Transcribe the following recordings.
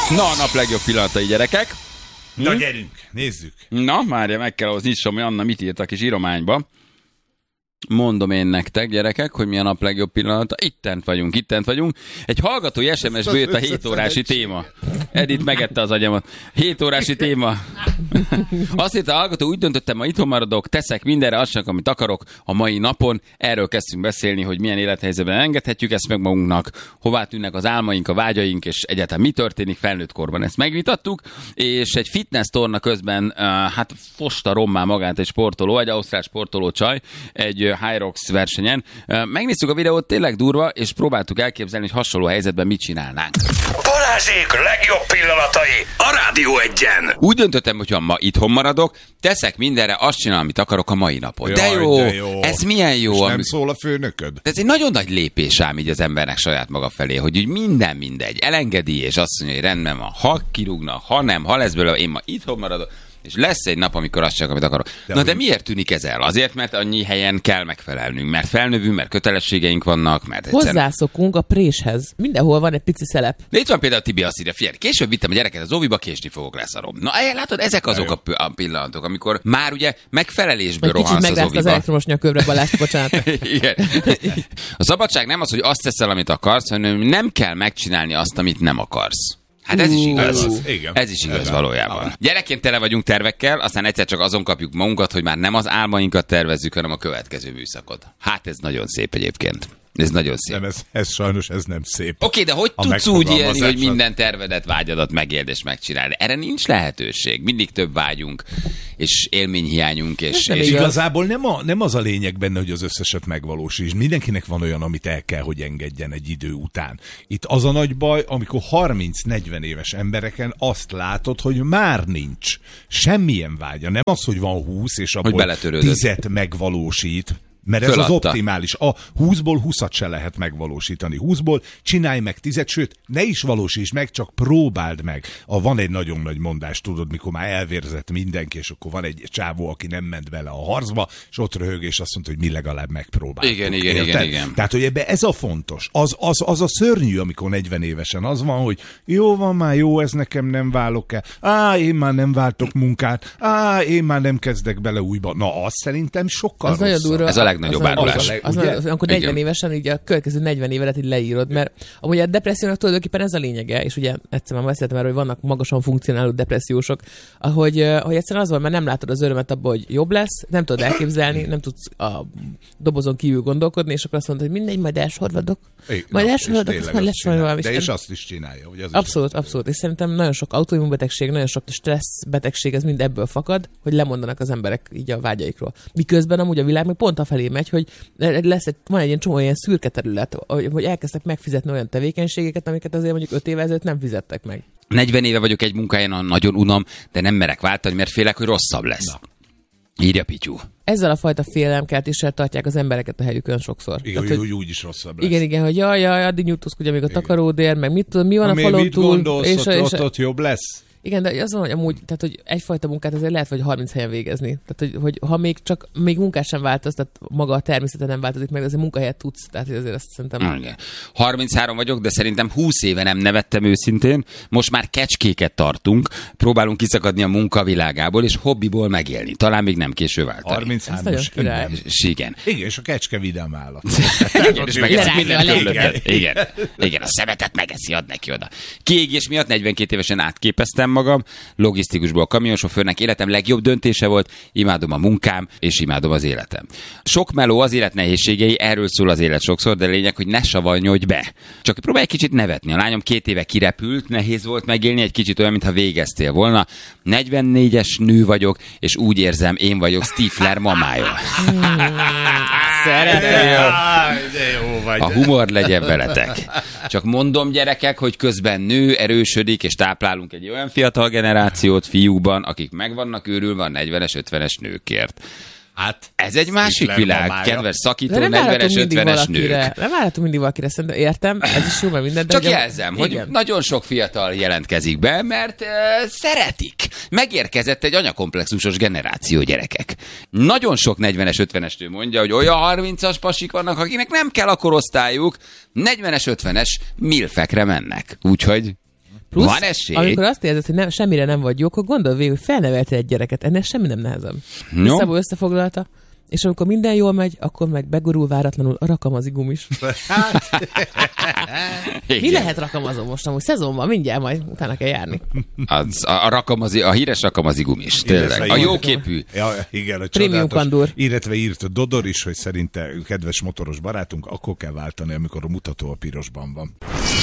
Na, a nap legjobb pillanatai, gyerekek. Na gyerünk, nézzük. Na, várja, meg kell ahhoz nyissam, hogy Anna mit írt a kis írományba. Mondom én nektek, gyerekek, hogy mi a nap legjobb pillanata. Ittent vagyunk. Egy hallgatói SMS-ből jött a 7 órási téma. Edith megette az agyamat. 7 órási téma. Azt írta a hallgató, úgy döntöttem, ma itthon maradok, teszek mindenre azt sem, amit akarok a mai napon. Erről kezdtünk beszélni, hogy milyen élethelyzetben engedhetjük ezt meg magunknak, hová tűnnek az álmaink, a vágyaink, és egyáltalán mi történik felnőtt korban. Ezt megvitattuk, és egy fitness torna közben, fosta rommá magát egy sportoló, egy ausztrál sportoló csaj, egy Hyrox versenyen. Megnéztük a videót, tényleg durva, és próbáltuk elképzelni, hogy hasonló helyzetben mit csinálnánk. Balázsék legjobb pillanatai a Rádió 1-en. Úgy döntöttem, hogy ha ma itthon maradok, teszek mindenre, azt csinálom, amit akarok a mai napon. De jó. Ez milyen jó. És nem szól a főnököd? Ez egy nagyon nagy lépés ám így az embernek saját maga felé, hogy úgy minden mindegy. Elengedi, és azt mondja, hogy rendben van, ha kirúgnak, ha nem, ha lesz belőle, én ma itthon maradok, és lesz egy nap, amikor azt csak, amit akarok. De miért tűnik ez el? Azért, mert annyi helyen kell megfelelnünk, mert felnövünk, mert kötelességeink vannak, mert hozzászokunk a préshez. Mindenhol van egy pici szelep. De itt van például Tibi, azt írja, figyelj, később vittem a gyereket az óviba, késni fogok, leszarom. Na, látod, ezek azok a pillanatok, amikor már ugye megfelelésből rohansz az óviba. az elektromos nyakövre, Balázs, bocsánat. Igen. A szabadság nem az, hogy azt teszel, amit akarsz, hanem nem kell megcsinálni azt, amit nem akarsz. Hát ez is igaz. Ez is igaz valójában. Gyerekként tele vagyunk tervekkel, aztán egyszer csak azon kapjuk magunkat, hogy már nem az álmainkat tervezzük, hanem a következő műszakot. Hát ez nagyon szép egyébként. Ez nagyon szép. Nem, ez sajnos ez nem szép. Oké, de hogy tudsz úgy élni, hogy minden tervedet, vágyadat megéld és megcsinálni? Erre nincs lehetőség. Mindig több vágyunk, és élményhiányunk. És igazából nem az a lényeg benne, hogy az összeset megvalósítsd. Mindenkinek van olyan, amit el kell, hogy engedjen egy idő után. Itt az a nagy baj, amikor 30-40 éves embereken azt látod, hogy már nincs semmilyen vágya. Nem az, hogy van 20, és abból 10-et megvalósít. Mert ez az optimális. A 20-ból 20-at se lehet megvalósítani. 20-ból csinálj meg 10-et, sőt, ne is valósítsd meg, csak próbáld meg. Van egy nagyon nagy mondás, tudod, mikor már elvérzett mindenki, és akkor van egy csávó, aki nem ment bele a harcba, és ott röhög, és azt mondta, hogy mi legalább megpróbáltuk. Igen. Tehát, hogy ebbe ez a fontos. Az a szörnyű, amikor 40 évesen az van, hogy jó van már, jó, ez nekem nem válok el. Én már nem váltok munkát. Én már nem kezdek bele újba. Na, az szerintem sokkal rosszabb. Legnagyobb árulás. Akkor 40 évesen így a következő 40 évedet így leírod, mert amúgy a depressziónak tulajdonképpen ez a lényege, és ugye egyszer már beszéltem erről, hogy vannak magasan funkcionáló depressziósok, hogy egyszerűen az van, mert nem látod az örömet abban, hogy jobb lesz, nem tudod elképzelni, nem tudsz a dobozon kívül gondolkodni, és akkor azt mondod, hogy mindegy, majd elsorvadok. Majd elsorvadok, aztán lesz valami. De és azt is csinálja. Hogy az abszolút. És szerintem nagyon sok autoimmunbetegség, nagyon sok stresszbetegség, ez mind ebből fakad, hogy lemondanak az emberek így a vágyaikról. Miközben amúgy a világ meg pont afelé megy, hogy van egy ilyen csomó ilyen szürke terület, hogy elkezdtek megfizetni olyan tevékenységeket, amiket azért mondjuk 5 évvel ezelőtt nem fizettek meg. 40 éve vagyok egy munkahelyen, nagyon unom, de nem merek váltani, mert félek, hogy rosszabb lesz. Na. Írja Pityu. Ezzel a fajta félelemkeltéssel tartják az embereket a helyükön sokszor. Igen, hogy úgy is rosszabb lesz. Igen, hogy jaj, addig nyújtózkodj, amíg a takaródér, meg mi van a falon túl. Gondolsz, ott jobb lesz? Igen, de az van, hogy amúgy, tehát, hogy egyfajta munkát azért lehet, hogy 30 helyen végezni. Tehát, hogy ha még munkát sem változ, tehát maga a természete nem változik meg, azért munkahelyet tudsz. Tehát azért azt szerintem... Igen. 33 vagyok, de szerintem 20 éve nem nevettem őszintén. Most már kecskéket tartunk, próbálunk kiszakadni a munkavilágából, és hobbiból megélni. Talán még nem késő váltani. 33-as. Igen. Igen, és a kecske vidám állat. Igen, és megeszi minden körülötted. Igen, a szemetet megeszi, ad neki oda. Kiégés miatt 42 évesen átképeztem magam, logisztikusból kamionsofőrnek, életem legjobb döntése volt, imádom a munkám, és imádom az életem. Sok meló az élet nehézségei, erről szól az élet sokszor, de lényeg, hogy ne savanyodj be. Csak próbálj egy kicsit nevetni. A lányom 2 éve kirepült, nehéz volt megélni, egy kicsit olyan, mintha végeztél volna. 44-es nő vagyok, és úgy érzem, én vagyok Stifler mamája. A humor legyen veletek. Csak mondom, gyerekek, hogy közben nő, erősödik, és táplálunk egy olyan fiatal generációt fiúkban, akik meg vannak őrülve a 40-es, 50-es nőkért. Hát ez egy másik világ, kedves szakító, 40-es, 50-es nők. Nem várhatunk mindig valakire, szerintem értem, ez is jó, mert minden. Csak jelzem, hogy nagyon sok fiatal jelentkezik be, mert szeretik. Megérkezett egy anyakomplexusos generáció, gyerekek. Nagyon sok 40-es, 50-es nő mondja, hogy olyan 30-as pasik vannak, akiknek nem kell a korosztályuk, 40-es, 50-es milfekre mennek. Úgyhogy Plusz, van esély. amikor azt érzed, hogy semmire nem vagy jó, akkor gondolj végül, hogy felneveltél egy gyereket. Ennek semmi nem nehezebb. Visszaból összefoglalta. És amikor minden jól megy, akkor meg begurul váratlanul a rakamazigum is. Mi lehet rakamazom most amúgy? Szezonban mindjárt majd utána kell járni. A híres rakamazigum is, tényleg. A jóképű. Ja, igen, a Premium kandur. Illetve írt Dodor is, hogy szerinte kedves motoros barátunk, akkor kell váltani, amikor a mutató a pirosban van.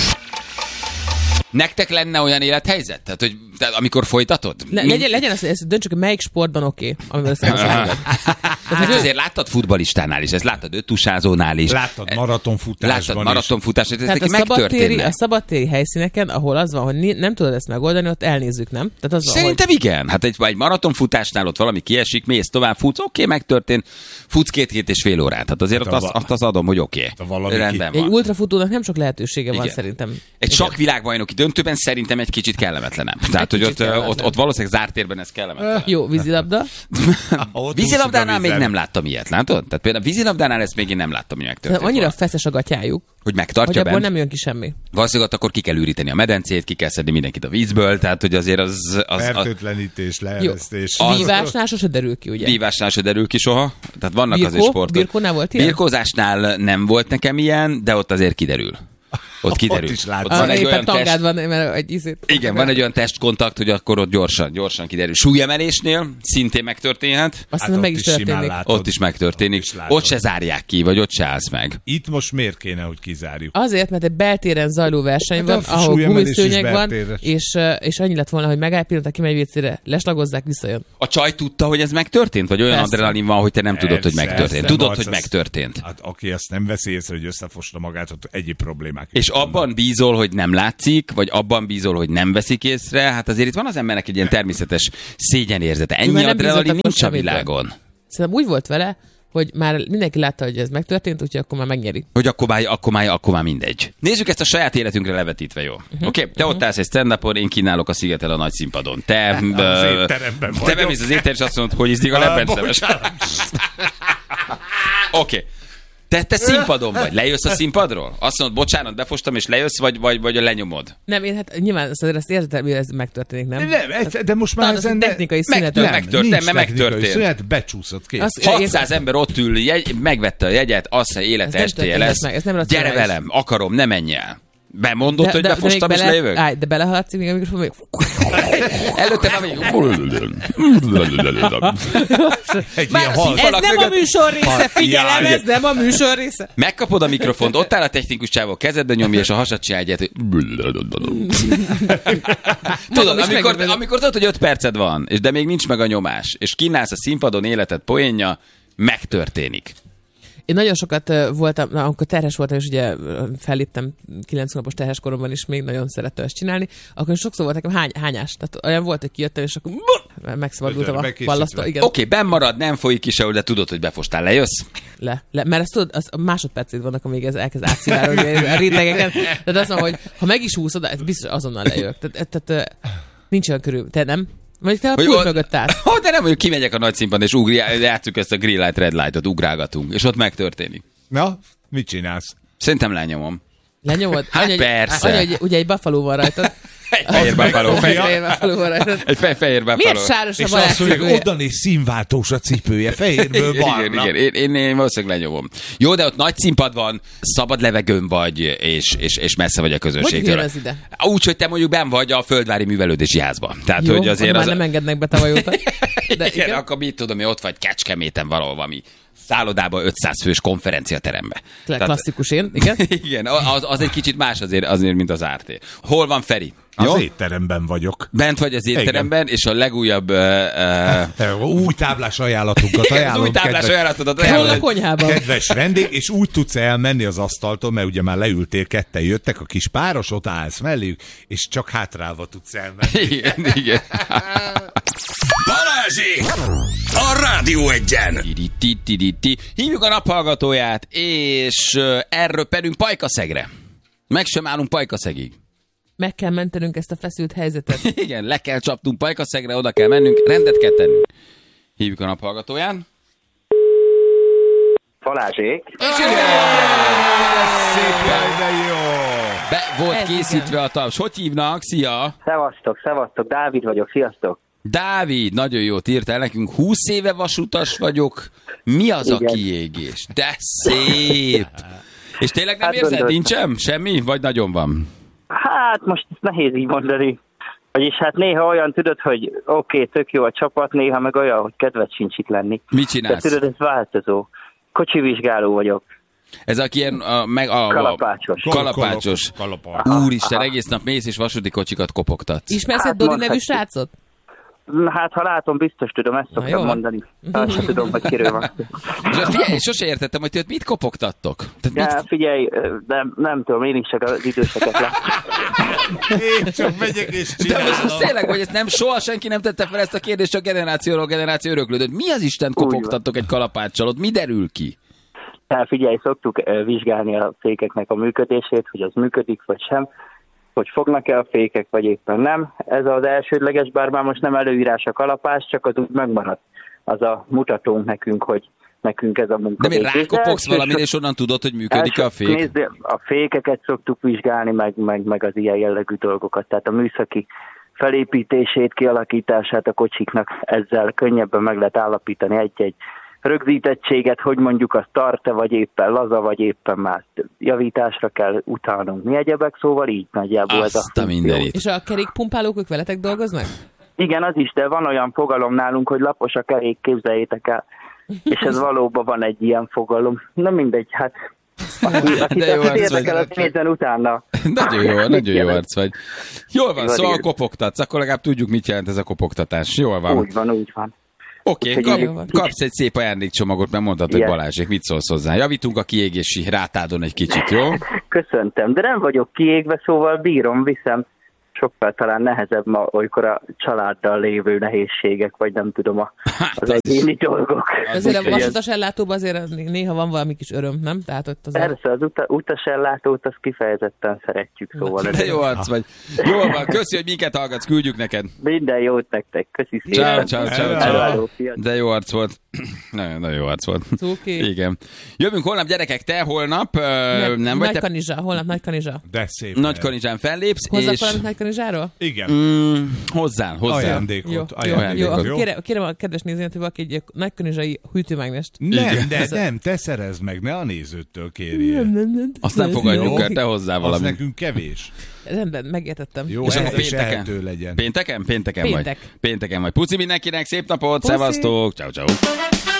Nektek lenne olyan élethelyzet? Tehát amikor folytatod? Legyen az, hogy döntsük, hogy melyik sportban oké, amivel összehasonlítod. Hát azért láttad futballistánál is, ezt láttad öttusázónál is. Láttad maratonfutásban is. Maratonfutásban, ez neki megtörténne. A szabadtéri helyszíneken, ahol az van, hogy nem tudod ezt megoldani, ott elnézzük, nem? Tehát az szerintem van, igen. Hát egy maratonfutásnál ott valami kiesik, mész tovább, futsz, oké, megtörtént, futsz 2,5 órát. Hát azért azt az adom, hogy oké. Rendben van. Egy ultrafutónak nem sok lehetősége van szerintem. Egy sakkvilágbajnoki döntőben szerintem egy kicsit kellemetlenebb. Tehát, hogy ott valószínűleg zárt térben ez kellemetlen. Jó, vízilabda. Vízilabdánál még nem láttam ilyet, látod? Tehát például vízilabdánál ezt még én nem láttam, hogy megtörtént. Annyira feszes a gatyájuk, hogy megtartja hogy abból nem jön ki semmi. Valószínűleg akkor ki kell üríteni a medencét, ki kell szedni mindenkit a vízből, tehát hogy azért az fertőtlenítés, leeresztés. Vívásnál sose derül ki, ugye? Vívásnál se derül ki soha. Tehát vannak azért sportok. Birkónál volt ilyen? Birkózásnál nem volt nekem ilyen, de ott azért kiderül. Ott kiderül. Ott is ott van egy olyan tangád van, mert egy ízét. Igen, van egy olyan testkontakt, hogy akkor ott gyorsan kiderül. Súlyemelésnél szintén megtörténhet. Aztán meg is történik. Ott is megtörténik. Ott se zárják ki, vagy ott se állsz meg. Itt most miért kéne, hogy kizárjuk? Azért, mert egy beltéren zajló verseny van, ahol gumiszőnyeg van, és annyi lett volna, hogy megáll pillanat, kimegy vécére, leslagozzák, visszajön. A csaj tudta, hogy ez megtörtént? Vagy olyan adrenalin van, hogy te nem tudod, hogy megtörtént? Tudod, hogy megtörtént. Hát aki ezt nem veszi észre, hogy összefosta magát, ott egyéb problémák. És abban bízol, hogy nem látszik, vagy abban bízol, hogy nem veszik észre, hát azért itt van az embernek egy ilyen természetes szégyenérzete. Ennyi adrenalin nincs a világon. Szerintem úgy volt vele, hogy már mindenki látta, hogy ez megtörtént, úgyhogy akkor már megnyeri. Hogy akkor már mindegy. Nézzük ezt a saját életünkre levetítve, jó? Oké, te ott állsz egy stand-upon, én kínálok a Szigetel a nagy színpadon. Te bemész az étterembe, és azt mondod, hogy ízdik a lebbencemes. Oké. Te színpadon vagy. Lejössz a színpadról? Azt mondod, bocsánat, befostam, és lejössz, vagy lenyomod? Nem, én hát nyilván ezt érzed, hogy ez megtörténik, nem? Nem, de most már ezen technikai szünet. Megtörtént. Szünet, becsúszott ki. 600 ember ott ül, megvette a jegyet, azt mondja, élet estéje lesz. Gyere velem, akarom, ne menj el. Bemondod, hogy befostam, és lejövök? De belehaladsz még a mikrofon, előtte már még... Ez nem a műsor része, figyelem, ez nem a műsor része. Megkapod a mikrofont, ott áll a technikus csávó, kezedbe nyomja, és a hasad csinálja egyet, tudod, amikor tudod, hogy 5 perced van, de még nincs meg a nyomás, és kínálsz a színpadon életed poénja, megtörténik. Én nagyon sokat voltam, amikor terhes voltam, és ugye felléptem 9 hónapos terhes koromban is, még nagyon szerettem ezt csinálni, akkor sokszor volt nekem hányás. Tehát olyan volt, hogy kijöttem, és akkor megszabadultam a ballasztól. Oké, benn marad, nem folyik ki sehol, de tudod, hogy befostál, lejössz? Mert ezt tudod, az másodpercét vannak, amíg ez elkezd átszivárogni a rétegeken. Tehát azt mondom, hogy ha meg is húszod, ez biztos azonnal lejövök. Tehát nincs olyan körül. Te nem? Vagy te a pult mögött állsz. De nem, hogy kimegyek a nagy színpadon, és játsszuk ezt a green light, red light-ot, ugrálgatunk, és ott megtörténik. Na, mit csinálsz? Szerintem lenyomom. Lenyomod? Hát persze. Ugye egy buffalo van rajtad. Egy fehér buffalo. Egy fehér buffalo. Miért sáros a és barát azt mondja, oda néz színváltós a cipője, fehérből barna. Igen, én valószínűleg lenyomom. Jó, de ott nagy színpad van, szabad levegőn vagy, és messze vagy a közönségtől. Hogy ez ide? Úgy, hogy te mondjuk benn vagy a Földvári Művelődési Házban. Tehát, jó, hogy azért már nem engednek be tavaly óta. De igen, akkor mit tudom, hogy ott vagy Kecskeméten valahol valami szállodában 500 fős konferenciaterembe. Klasszikus én, igen. Igen, az egy kicsit más azért mint az RT. Hol van Feri? Az étteremben vagyok. Bent vagy az étteremben, és a legújabb... új táblás ajánlatunkat ajánlom. Új táblás ajánlatodat ajánlom. Hol a konyhában? Kedves vendég, és úgy tudsz elmenni az asztaltól, mert ugye már leültél, ketten jöttek, a kis páros, ott állsz melléjük, és csak hátrálva tudsz elmenni. Igen. Balázsék! A Rádió Egyen! Hívjuk a naphallgatóját, és elröppenünk Pajkaszegre. Meg sem állunk Pajkaszegig. Meg kell mentenünk ezt a feszült helyzetet. Igen, le kell csapnunk Pajkaszegre, oda kell mennünk, rendet kell tennünk. Hívjuk a naphallgatóján. Balázsék! Szép, jaj, de jó! Be volt Ez készítve a taps. Hogy hívnak? Szia! Szevasztok, Dávid vagyok, sziasztok! Dávid, nagyon jót írtál nekünk. 20 éve vasutas vagyok. Mi az a Igen. kiégés? De szép! És tényleg nem Hát érzed? gondoltam. Nincs semmi? Vagy nagyon van? Hát most nehéz így mondani. Vagyis hát néha olyan tudod, hogy oké, tök jó a csapat, néha meg olyan, hogy kedved sincs itt lenni. Mit De csinálsz? tudod, ez változó. Kocsivizsgáló vagyok. Ez aki ilyen Kalapácsos. kalapácsos. Kalapács. Úristen, egész nap mész és vasúti kocsikat kopogtatsz. Ismersz egy Hát Dodi mondhatjuk. nevű srácot? Na, hát ha látom, biztos tudom, ezt jó szoktam van. mondani. Azt sem tudom, hogy kiről van. És figyelj, sose értettem, hogy ti ott mit kopogtattok. Tehát Ja, figyelj, nem tudom, én is csak az időseket látom. Én csak megyek és De most csinálom. tényleg, hogy ezt nem soha senki nem tette fel ezt a kérdést, csak generációról generáció öröklődött. Mi az Isten kopogtattok egy kalapáccsal? Ott mi derül ki? Hát figyelj, szoktuk vizsgálni a fékeknek a működését, hogy az működik vagy sem, hogy fognak-e a fékek, vagy éppen nem. Ez az elsődleges, bár már most nem előírás a kalapás, csak az úgy megmaradt. Az a mutatónk nekünk, hogy nekünk ez a munka. De mi rákopogsz valamin, és onnan tudod, hogy működik a fék? Nézd, a fékeket szoktuk vizsgálni, meg az ilyen jellegű dolgokat. Tehát a műszaki felépítését, kialakítását a kocsiknak ezzel könnyebben meg lehet állapítani egy-egy rögzítettséget, hogy mondjuk az tart-e, vagy éppen laza, vagy éppen már javításra kell utálnunk. Mi egyebek, szóval így nagyjából ez a Azt a funkció. mindenit. És a kerékpumpálók, ők veletek dolgoznak? Igen, az is, de van olyan fogalom nálunk, hogy lapos a kerék, képzeljétek el. És ez valóban van egy ilyen fogalom. Na mindegy, hát aki De jó arc érdekel, vagy. az nézzen utána. Nagyon jó arc vagy. Jól van, Igen, szóval igen. kopogtatsz, akkor legalább tudjuk, mit jelent ez a kopogtatás. Jól van. Úgy van. Oké, Úgyhogy kapsz egy szép ajándékcsomagot, mert mondtad, hogy Igen. Balázsék, mit szólsz hozzá? Javítunk a kiégési rátádon egy kicsit, jó? Köszöntem, de nem vagyok kiégve, szóval bírom, viszem. Sokkal talán nehezebb ma, olykor a családdal lévő nehézségek, vagy nem tudom, az az is. egyéni dolgok. Azért a Úgyhogy ez- vasutas ellátóban azért néha van valami kis öröm, nem? Tehát ott az Persze, az utasellátót azt kifejezetten szeretjük, szóval De jó arc vagy. Jól van, köszi, hogy minket hallgatsz, küldjük neked. minden jót nektek, köszi Ciao, szépen. ciao. Hello, sziasztok. De jó arc volt. Nagyon jó arc volt. Cuki. Igen. Jövünk holnap, gyerekek, te holnap nem vagy Nagy te Kanizsa, holnap Nagy Kanizsa. De szép. Nagy Kanizsán fellépsz, Hozzak és valamit Nagy Kanizsáról? Igen. hozzá. Ajándékot. Jó, Ajándékot. akkor Jó? kérem a kedves nézőt, hogy valaki egy Nagy Kanizsai hűtőmágnest. Nem, de nem, te szerezd meg, ne a nézőtől kérjél. Azt nem fogadjuk Jó. el, te hozzá Az valamit. nekünk kevés. Rendben, megértettem. Jó, És ez akkor is pénteken? ehető legyen. Pénteken? Pénteken Péntek. vagy. Pénteken vagy. Puci mindenkinek, szép napot, Puszi. szevasztok, ciao ciao.